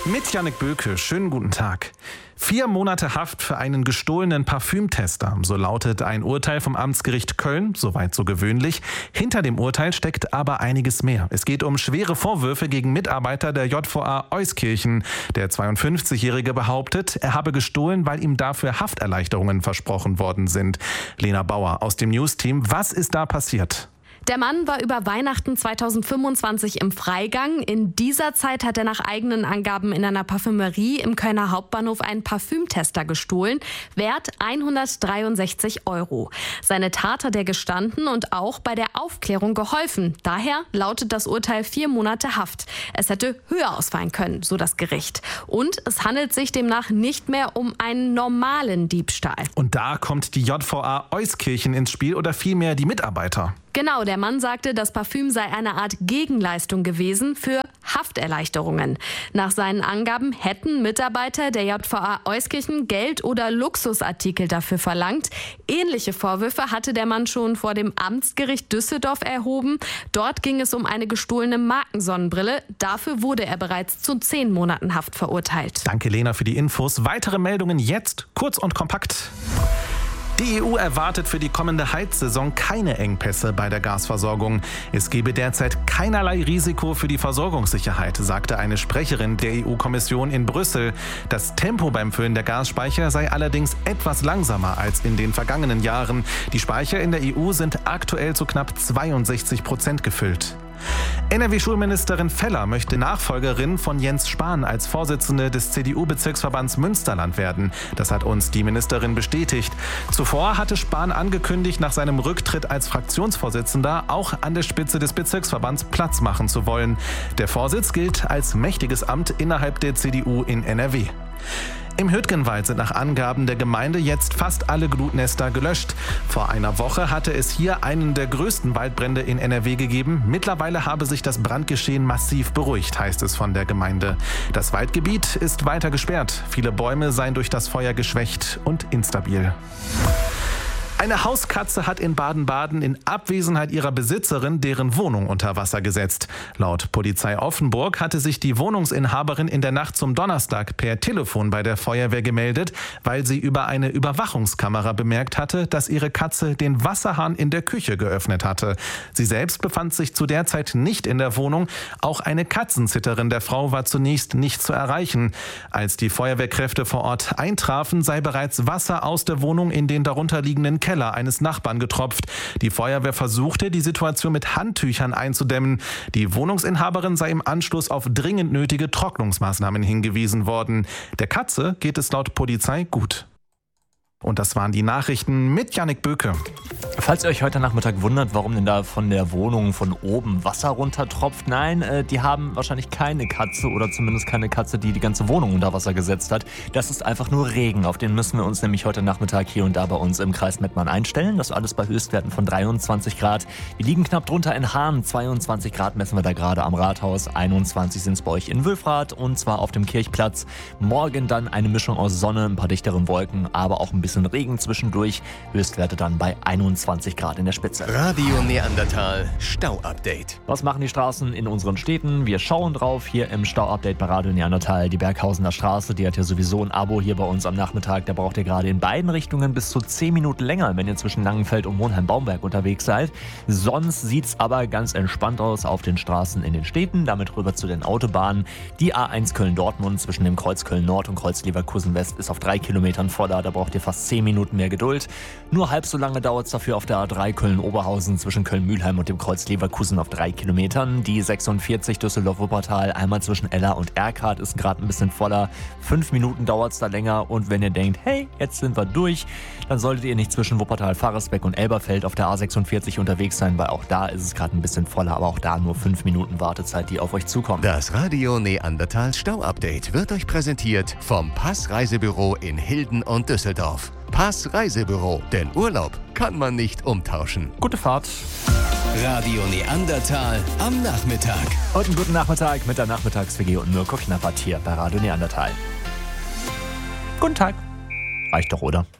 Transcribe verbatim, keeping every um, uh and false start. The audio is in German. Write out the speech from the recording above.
Mit Jannik Böke, schönen guten Tag. Vier Monate Haft für einen gestohlenen Parfümtester, so lautet ein Urteil vom Amtsgericht Köln, soweit so gewöhnlich. Hinter dem Urteil steckt aber einiges mehr. Es geht um schwere Vorwürfe gegen Mitarbeiter der J V A Euskirchen. Der zweiundfünfzigjährige behauptet, er habe gestohlen, weil ihm dafür Hafterleichterungen versprochen worden sind. Lena Bauer aus dem Newsteam, was ist da passiert? Der Mann war über Weihnachten zweitausendfünfundzwanzig im Freigang. In dieser Zeit hat er nach eigenen Angaben in einer Parfümerie im Kölner Hauptbahnhof einen Parfümtester gestohlen, wert hundertdreiundsechzig Euro. Seine Tat hat er gestanden und auch bei der Aufklärung geholfen. Daher lautet das Urteil vier Monate Haft. Es hätte höher ausfallen können, so das Gericht. Und es handelt sich demnach nicht mehr um einen normalen Diebstahl. Und da kommt die J V A Euskirchen ins Spiel oder vielmehr die Mitarbeiter. Genau, der Mann sagte, das Parfüm sei eine Art Gegenleistung gewesen für Hafterleichterungen. Nach seinen Angaben hätten Mitarbeiter der J V A Euskirchen Geld oder Luxusartikel dafür verlangt. Ähnliche Vorwürfe hatte der Mann schon vor dem Amtsgericht Düsseldorf erhoben. Dort ging es um eine gestohlene Markensonnenbrille. Dafür wurde er bereits zu zehn Monaten Haft verurteilt. Danke, Lena, für die Infos. Weitere Meldungen jetzt, kurz und kompakt. Die E U erwartet für die kommende Heizsaison keine Engpässe bei der Gasversorgung. Es gebe derzeit keinerlei Risiko für die Versorgungssicherheit, sagte eine Sprecherin der E U-Kommission in Brüssel. Das Tempo beim Füllen der Gasspeicher sei allerdings etwas langsamer als in den vergangenen Jahren. Die Speicher in der E U sind aktuell zu knapp zweiundsechzig Prozent gefüllt. N R W-Schulministerin Feller möchte Nachfolgerin von Jens Spahn als Vorsitzende des C D U-Bezirksverbands Münsterland werden. Das hat uns die Ministerin bestätigt. Zuvor hatte Spahn angekündigt, nach seinem Rücktritt als Fraktionsvorsitzender auch an der Spitze des Bezirksverbands Platz machen zu wollen. Der Vorsitz gilt als mächtiges Amt innerhalb der C D U in N R W. Im Hüttgenwald sind nach Angaben der Gemeinde jetzt fast alle Glutnester gelöscht. Vor einer Woche hatte es hier einen der größten Waldbrände in N R W gegeben. Mittlerweile habe sich das Brandgeschehen massiv beruhigt, heißt es von der Gemeinde. Das Waldgebiet ist weiter gesperrt. Viele Bäume seien durch das Feuer geschwächt und instabil. Eine Hauskatze hat in Baden-Baden in Abwesenheit ihrer Besitzerin deren Wohnung unter Wasser gesetzt. Laut Polizei Offenburg hatte sich die Wohnungsinhaberin in der Nacht zum Donnerstag per Telefon bei der Feuerwehr gemeldet, weil sie über eine Überwachungskamera bemerkt hatte, dass ihre Katze den Wasserhahn in der Küche geöffnet hatte. Sie selbst befand sich zu der Zeit nicht in der Wohnung. Auch eine Katzenzitterin der Frau war zunächst nicht zu erreichen. Als die Feuerwehrkräfte vor Ort eintrafen, sei bereits Wasser aus der Wohnung in den darunterliegenden Keller eines Nachbarn getropft. Die Feuerwehr versuchte, die Situation mit Handtüchern einzudämmen. Die Wohnungsinhaberin sei im Anschluss auf dringend nötige Trocknungsmaßnahmen hingewiesen worden. Der Katze geht es laut Polizei gut. Und das waren die Nachrichten mit Jannik Böke. Falls ihr euch heute Nachmittag wundert, warum denn da von der Wohnung von oben Wasser runtertropft, nein, äh, die haben wahrscheinlich keine Katze oder zumindest keine Katze, die die ganze Wohnung unter Wasser gesetzt hat. Das ist einfach nur Regen, auf den müssen wir uns nämlich heute Nachmittag hier und da bei uns im Kreis Mettmann einstellen. Das alles bei Höchstwerten von dreiundzwanzig Grad. Wir liegen knapp drunter in Hahn, zweiundzwanzig Grad messen wir da gerade am Rathaus, einundzwanzig sind es bei euch in Wülfrath und zwar auf dem Kirchplatz. Morgen dann eine Mischung aus Sonne, ein paar dichteren Wolken, aber auch ein bisschen Regen zwischendurch. Höchstwerte dann bei einundzwanzig Grad in der Spitze. Radio Neandertal Stau-Update. Was machen die Straßen in unseren Städten? Wir schauen drauf hier im Stau-Update bei Radio Neandertal. Die Berghausener Straße, die hat ja sowieso ein Abo hier bei uns am Nachmittag. Da braucht ihr gerade in beiden Richtungen bis zu zehn Minuten länger, wenn ihr zwischen Langenfeld und Monheim-Baumberg unterwegs seid. Sonst sieht es aber ganz entspannt aus auf den Straßen in den Städten. Damit rüber zu den Autobahnen. Die A eins Köln-Dortmund zwischen dem Kreuz Köln-Nord und Kreuz Leverkusen-West ist auf drei Kilometern voller. Da braucht ihr fast zehn Minuten mehr Geduld. Nur halb so lange dauert es dafür auf der A drei Köln-Oberhausen zwischen Köln-Mühlheim und dem Kreuz Leverkusen auf drei Kilometern. Die sechsundvierzig Düsseldorf-Wuppertal einmal zwischen Eller und Erkrath ist gerade ein bisschen voller. Fünf Minuten dauert es da länger und wenn ihr denkt, hey, jetzt sind wir durch, dann solltet ihr nicht zwischen Wuppertal-Faresbeck und Elberfeld auf der A sechsundvierzig unterwegs sein, weil auch da ist es gerade ein bisschen voller, aber auch da nur fünf Minuten Wartezeit, die auf euch zukommen. Das Radio Neandertal Stau-Update wird euch präsentiert vom Pass Reisebüro in Hilden und Düsseldorf. Pass Reisebüro, denn Urlaub kann man nicht umtauschen. Gute Fahrt. Radio Neandertal am Nachmittag. Heute einen guten Nachmittag mit der Nachmittags-W G und Mirko Knappert hier bei Radio Neandertal. Guten Tag. Reicht doch, oder?